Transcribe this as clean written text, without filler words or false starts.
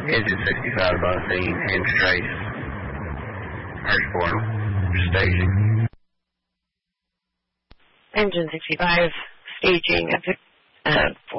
Engine 65 on scene, Hampshire Trace, Hurstbourne Station. Engine 65, staging at